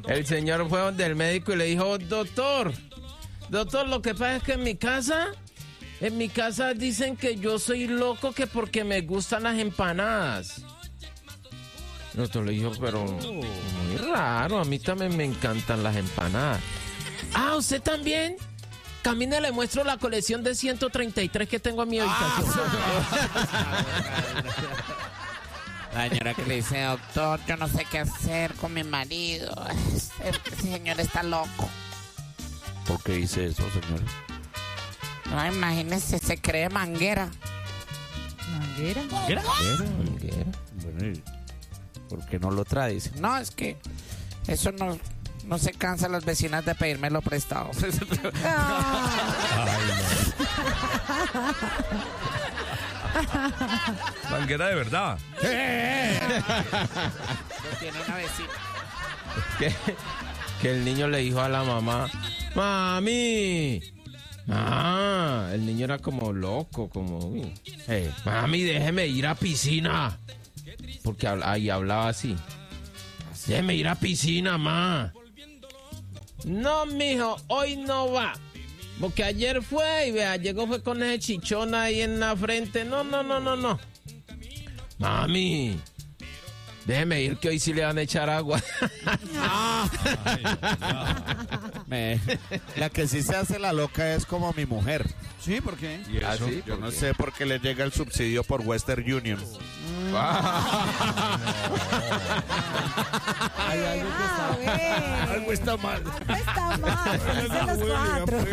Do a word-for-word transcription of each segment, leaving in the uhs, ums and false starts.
El señor fue donde el médico y le dijo, doctor, doctor, lo que pasa es que en mi casa, en mi casa dicen que yo soy loco que porque me gustan las empanadas. El doctor le dijo, pero muy raro, a mí también me encantan las empanadas. Ah, ¿usted también? Camine, le muestro la colección de ciento treinta y tres que tengo en mi habitación. La señora que le dice, doctor, yo no sé qué hacer con mi marido. Ese señor está loco. ¿Por qué dice eso, señor? No, imagínese, se cree manguera. ¿Manguera? ¿Manguera? ¿Manguera? Bueno, ¿y por qué no lo trae? Dice, No, es que eso no, no se cansa las vecinas de pedírmelo prestado. Manguera de verdad. Lo tiene una vecina. que, que el niño le dijo a la mamá, mami, ah, el niño era como loco, como, uy, hey, mami, déjeme ir a piscina, porque ahí hablaba así, déjeme ir a piscina, ma. No, mijo, hoy no va, porque ayer fue y vea, llegó fue con ese chichón ahí en la frente, no, no, no, no, no, mami, déjeme ir que hoy sí le van a echar agua. Me, la que sí se hace la loca es como mi mujer. Sí, ¿por qué? ¿Y eso? ¿Ah, sí? Yo no sé por qué le llega el subsidio por Western Union. Hay algo que está... Algo está mal. Algo está mal. Dicen los cuatro.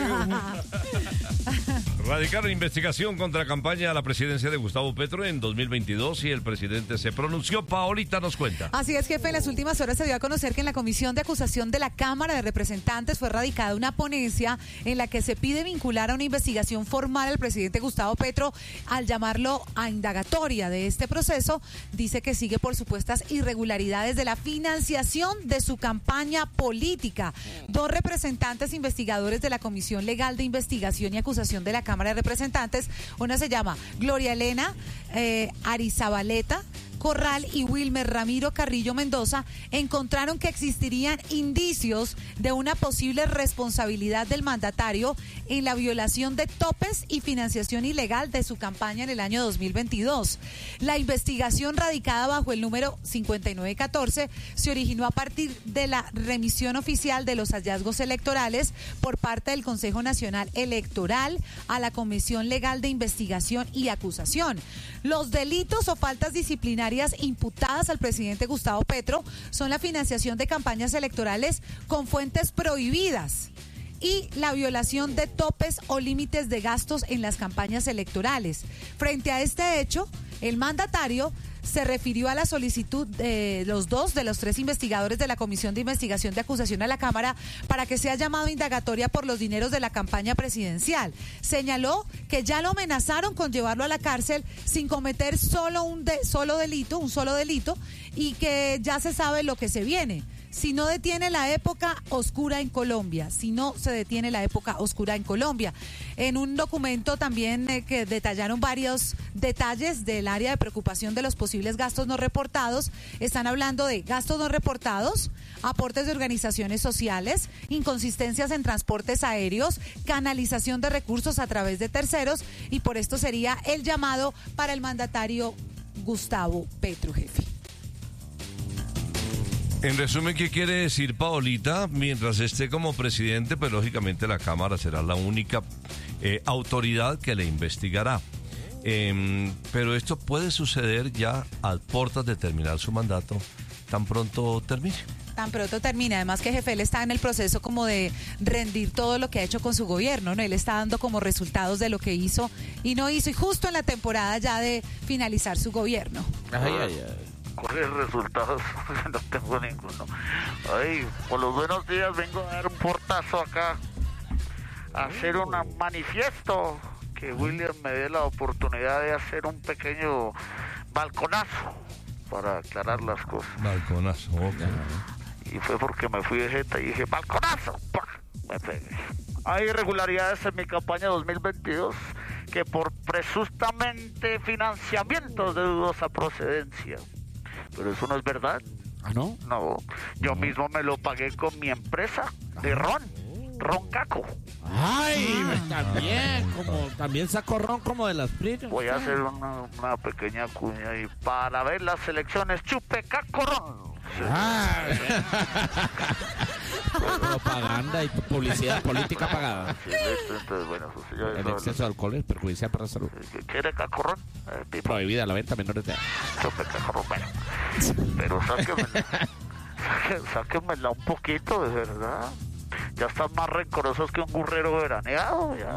Radicaron investigación contra campaña a la presidencia de Gustavo Petro en dos mil veintidós y el presidente se pronunció. Paolita nos cuenta. Así es, jefe, en las últimas horas se dio a conocer que en la Comisión de Acusación de la Cámara de Representantes fue radicada una ponencia en la que se pide vincular a una investigación formal al presidente Gustavo Petro al llamarlo a indagatoria de este proceso. Dice que sigue por supuestas irregularidades de la financiación de su campaña política. Dos representantes investigadores de la Comisión Legal de Investigación y Acusación de la Cámara de Representantes, una se llama Gloria Elena eh, Arizabaleta Corral y Wilmer Ramiro Carrillo Mendoza, encontraron que existirían indicios de una posible responsabilidad del mandatario en la violación de topes y financiación ilegal de su campaña en el año dos mil veintidós. La investigación radicada bajo el número cincuenta y nueve catorce se originó a partir de la remisión oficial de los hallazgos electorales por parte del Consejo Nacional Electoral a la Comisión Legal de Investigación y Acusación. Los delitos o faltas disciplinarias imputadas al presidente Gustavo Petro son la financiación de campañas electorales con fuentes prohibidas y la violación de topes o límites de gastos en las campañas electorales. Frente a este hecho, el mandatario se refirió a la solicitud de los dos de los tres investigadores de la Comisión de Investigación de Acusación a la Cámara para que sea llamado a indagatoria por los dineros de la campaña presidencial. Señaló que ya lo amenazaron con llevarlo a la cárcel sin cometer solo un de, solo delito, un solo delito, y que ya se sabe lo que se viene. Si no detiene la época oscura en Colombia, si no se detiene la época oscura en Colombia. En un documento también eh, que detallaron varios detalles del área de preocupación de los posibles gastos no reportados, están hablando de gastos no reportados, aportes de organizaciones sociales, inconsistencias en transportes aéreos, canalización de recursos a través de terceros, y por esto sería el llamado para el mandatario Gustavo Petro, jefe. En resumen, ¿qué quiere decir Paolita? Mientras esté como presidente, pues lógicamente la Cámara será la única eh, autoridad que le investigará. Eh, pero esto puede suceder ya a puertas de terminar su mandato, tan pronto termine. Tan pronto termina, además que jefe, él está en el proceso como de rendir todo lo que ha hecho con su gobierno, ¿no? Él está dando como resultados de lo que hizo y no hizo, y justo en la temporada ya de finalizar su gobierno. Ay, ay, ay. ¿Cuáles resultados? No tengo ninguno. Ay, por los buenos días vengo a dar un portazo acá, a hacer un manifiesto, que William me dé la oportunidad de hacer un pequeño balconazo para aclarar las cosas. Balconazo, ok. Y fue porque me fui de jeta y dije, balconazo, ¡pah! Me pegué. Hay irregularidades en mi campaña dos mil veintidós que por presuntamente financiamientos de dudosa procedencia. Pero eso no es verdad. ¿Ah, no? No, yo mismo me lo pagué con mi empresa de ron, Ron Caco. Ay, también, como, también sacó ron como de las brillas. Voy a hacer una, una pequeña cuña y para ver las elecciones, chupe Caco Ron. Ah, propaganda y publicidad política pagada. Sí, listo, entonces, bueno, pues, yo- El yo- exceso de alcohol es perjudicial para la salud. ¿Quiere Caco Ron? Eh, tipo, Prohibida la venta a menores de edad. chupe Caco Ron, bueno. Pero sáquenmela, sáque- sáquenmela un poquito, de verdad. Ya están más rencorosos que un burrero veraneado. Ya.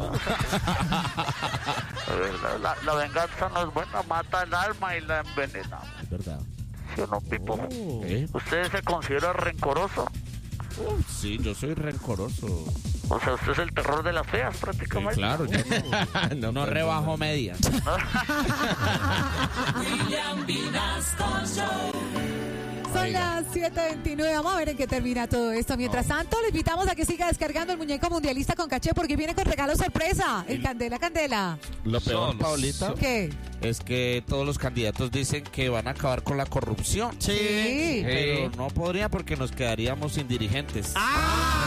De verdad, la, la venganza no es buena, mata el alma y la envenena. Es verdad. ¿Sí o no, Pipo? ¿Eh? ¿Usted se considera rencoroso? Uh, sí, yo soy rencoroso. O sea, usted es el terror de las feas, Sí, prácticamente. claro, yo no, No, no pues, rebajo media. Son las siete veintinueve. Vamos a ver en qué termina todo esto. Mientras tanto, le invitamos a que siga descargando el muñeco mundialista con caché porque viene con regalo sorpresa. El Candela Candela. Lo peor, Son- Paulita, ¿Qué? es que todos los candidatos dicen que van a acabar con la corrupción. Sí. Pero no podría porque nos quedaríamos sin dirigentes.